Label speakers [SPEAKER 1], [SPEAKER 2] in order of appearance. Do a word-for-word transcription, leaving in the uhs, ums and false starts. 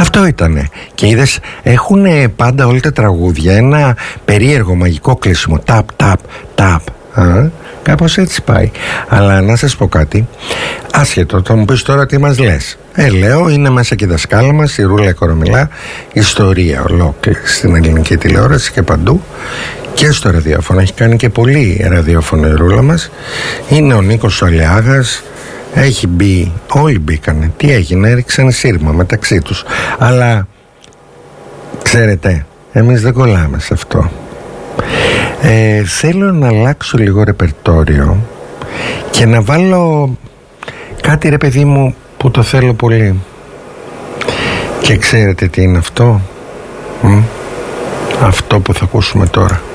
[SPEAKER 1] Αυτό ήτανε. Και είδες, έχουν πάντα όλα τα τραγούδια ένα περίεργο μαγικό κλείσιμο. Ταπ, ταπ, ταπ. Α, κάπως έτσι πάει. Αλλά να σας πω κάτι. Άσχετο, θα μου πεις τώρα τι μας λες. Ε, λέω, είναι μέσα και η δασκάλα μας, η Ρούλα Κορομιλά. Ιστορία ολόκληρη στην ελληνική τηλεόραση και παντού. Και στο ραδιόφωνο. Έχει κάνει και πολύ ραδιόφωνο η Ρούλα μας. Είναι ο Νίκος ο Αλιάγας. Έχει μπει, όλοι μπήκανε. Τι έγινε, έριξαν σύρμα μεταξύ τους. Αλλά ξέρετε, εμείς δεν κολλάμε σε αυτό. ε, Θέλω να αλλάξω λίγο ρεπερτόριο και να βάλω κάτι, ρε παιδί μου, που το θέλω πολύ. Και ξέρετε τι είναι αυτό? Μ? Αυτό που θα ακούσουμε τώρα.